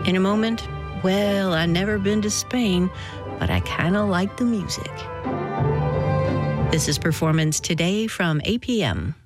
In a moment, well, I've never been to Spain, but I kind of like the music. This is Performance Today from APM.